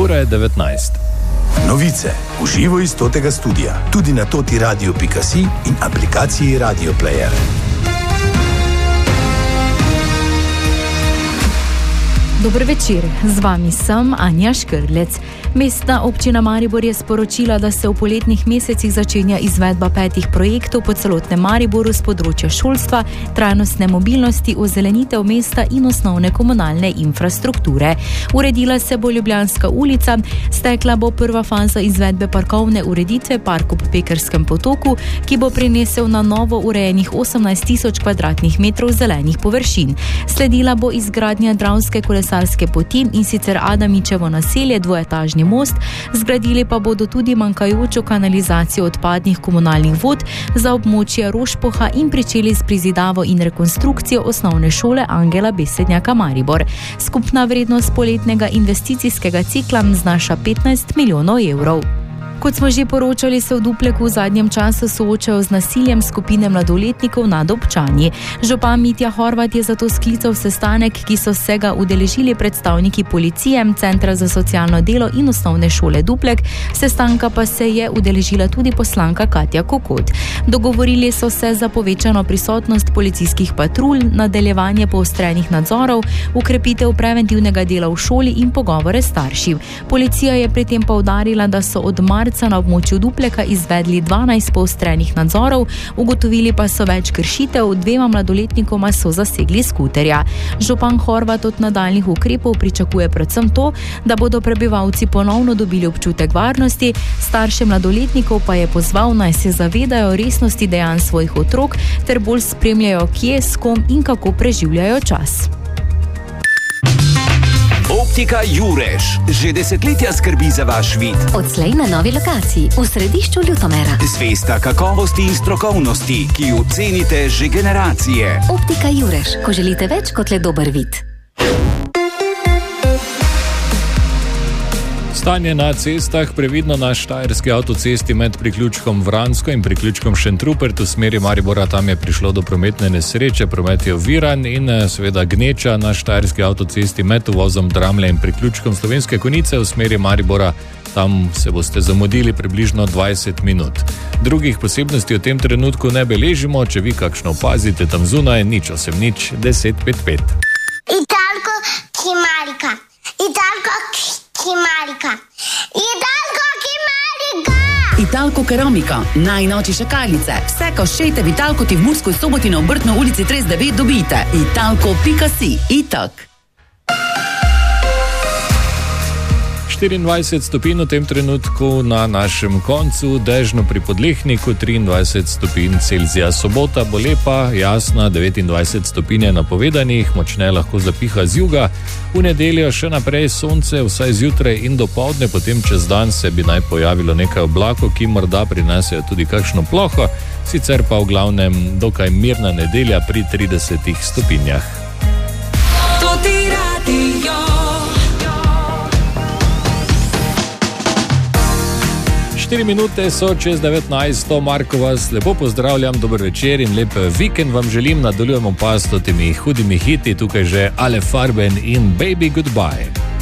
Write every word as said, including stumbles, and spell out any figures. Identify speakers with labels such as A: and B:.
A: Ura je devetnajst.
B: Novice v živo iz totega studia, tudi na totiradio pika si in aplikaciji Radio Player.
C: Dober večer, z vami sem Anja Škrlec. Mestna občina Maribor je sporočila, da se v poletnih mesecih začenja izvedba petih projektov po celotnem Mariboru z področja šolstva, trajnostne mobilnosti, ozelenitev mesta in osnovne komunalne infrastrukture. Uredila se bo Ljubljanska ulica, stekla bo prva faza izvedbe parkovne ureditve park ob Pekerskem potoku, ki bo prinesel na novo urejenih osemnajst tisoč kvadratnih metrov zelenih površin. Sledila bo izgradnja Dravske kolesarske poti in sicer Adamičevo naselje, dvoetažni most, zgradili pa bodo tudi manjkajočo kanalizacijo odpadnih komunalnih vod za območje Rošpoha in pričeli s prizidavo in rekonstrukcijo osnovne šole Angela Besednjaka Maribor. Skupna vrednost poletnega investicijskega cikla znaša petnajst milijonov evrov. Kot smo že poročali, se v Dupleku v zadnjem času soočajo z nasiljem skupine mladoletnikov nad občani. Župan Mitja Horvat je zato sklical sestanek, ki so se ga udeležili predstavniki policije, Centra za socialno delo in osnovne šole Duplek, sestanka pa se je udeležila tudi poslanka Katja Kokot. Dogovorili so se za povečano prisotnost policijskih patrulj, nadaljevanje poostrenih nadzorov, ukrepitev preventivnega dela v šoli in pogovore s starši. Policija je pri tem poudarila, da so od marca na območju Dupleka izvedli dvanajst poostrenih nadzorov, ugotovili pa so več kršitev, dvema mladoletnikoma so zasegli skuterja. Župan Horvat od nadaljnih ukrepov pričakuje predvsem to, da bodo prebivalci ponovno dobili občutek varnosti, starše mladoletnikov pa je pozval, naj se zavedajo resnosti dejanj svojih otrok ter bolj spremljajo, kje, s kom in kako preživljajo čas.
D: Optika Jurež že desetletja skrbi za vaš vid.
E: Odslej na novi lokaciji v središču Ljutomera.
D: Zvesta kakovosti in strokovnosti, ki jo cenite že generacije.
E: Optika Jurež, ko želite več kot le dober vid.
A: Stanje na cestah, previdno na Štajerski avtocesti med priključkom Vransko in priključkom Šentrupert v smeri Maribora, tam je prišlo do prometne nesreče, promet je oviran in seveda gneča na Štajerski avtocesti med uvozom Dramlje in priključkom Slovenske Konjice v smeri Maribora, tam se boste zamudili približno dvajset minut. Drugih posebnosti v tem trenutku ne beležimo, če vi kakšno opazite tam zunaj, nič osem nič deset pet pet.
F: Italko Kimarika, Italko Kimarika, Italko Kimarika.
G: Italko Keramika, najnovejše šakalice. Vse, kar šejte v Italko, ti v Murskoj Soboti na Obrtno ulici trideset devet dobite. Italko pika si, itak.
A: štiriindvajset stopinj v tem trenutku na našem koncu, dežno pri Podlehniku, triindvajset stopinj Celzija. Sobota bo lepa, jasna, devetindvajset stopinj je napovedanih, močne lahko zapiha z juga. V nedeljo še naprej sonce, vsaj zjutraj in dopoldne, potem čez dan se bi naj pojavilo nekaj oblakov, ki morda prinesejo tudi kakšno ploho, sicer pa v glavnem dokaj mirna nedelja pri tridesetih stopinjah. štiri minute so čez devetnajst, Marko vas lepo pozdravljam, dober večer in lep vikend vam želim, nadaljujemo pa s temi hudimi hiti, tukaj že Ale Farben in Baby Goodbye.